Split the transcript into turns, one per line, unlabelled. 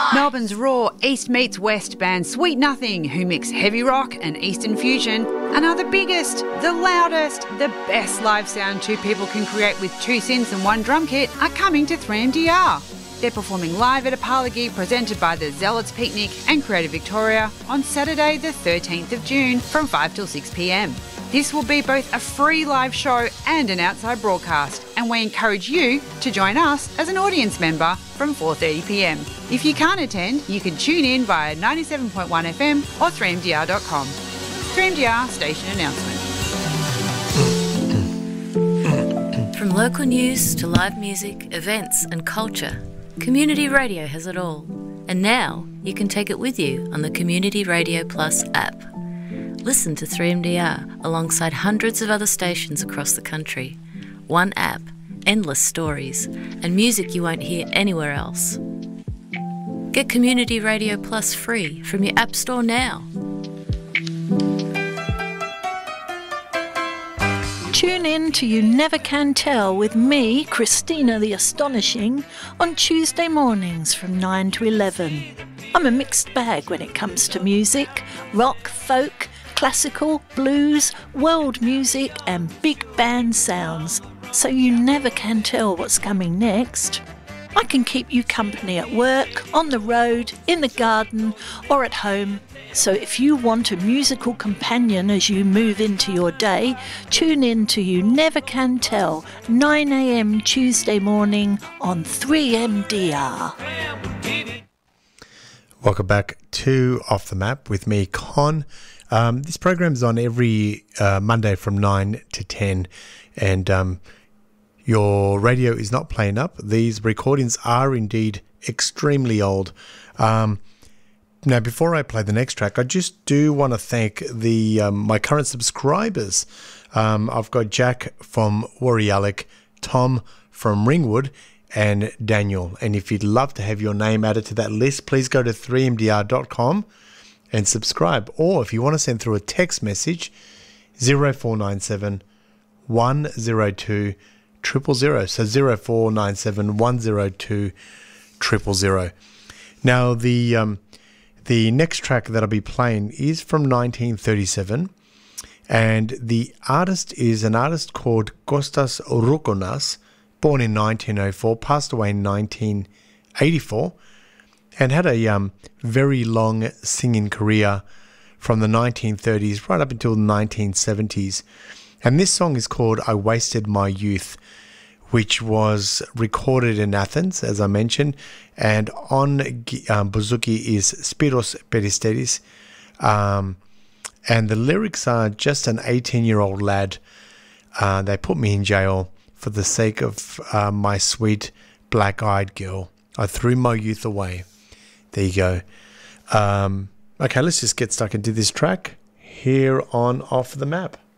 Melbourne's raw East meets West band Sweet Nothing, who mix heavy rock and Eastern fusion, and are the biggest, the loudest, the best live sound two people can create with two synths and one drum kit, are coming to 3MDR. They're performing live at a parlour gig presented by the Zealots Picnic and Creative Victoria on Saturday the 13th of June from 5 till 6 p.m. This will be both a free live show and an outside broadcast, and we encourage you to join us as an audience member from 4:30 p.m. If you can't attend, you can tune in via 97.1 FM or 3mdr.com. 3MDR station announcement.
From local news to live music, events and culture, Community Radio has it all. And now you can take it with you on the Community Radio Plus app. Listen to 3MDR alongside hundreds of other stations across the country. One app, endless stories, and music you won't hear anywhere else. Get Community Radio Plus free from your app store now.
Tune in to You Never Can Tell with me, Christina the Astonishing, on Tuesday mornings from 9 to 11. I'm a mixed bag when it comes to music: rock, folk, classical, blues, world music and big band sounds, so you never can tell what's coming next. I can keep you company at work, on the road, in the garden or at home, so if you want a musical companion as you move into your day, tune in to You Never Can Tell, 9 a.m. Tuesday morning on 3MDR.
Welcome back to Off the Map with me, Con. This program's on every Monday from 9 to 10, and your radio is not playing up. These recordings are indeed extremely old. Now, before I play the next track, I just do want to thank my current subscribers. I've got Jack from Warriallic, Tom from Ringwood, and Daniel. And if you'd love to have your name added to that list, please go to 3mdr.com and subscribe. Or if you want to send through a text message, 0497 102 000. So 0497 102 000. Now, the next track that I'll be playing is from 1937, and the artist is an artist called Kostas Roukonas, born in 1904, passed away in 1984, and had a very long singing career from the 1930s right up until the 1970s. And this song is called I Wasted My Youth, which was recorded in Athens, as I mentioned, and on bouzouki is Spiros Peristeris, and the lyrics are just an 18-year-old lad. They put me in jail for the sake of my sweet black-eyed girl. I threw my youth away. There you go. Okay, let's just get stuck into this track here on Off the Map.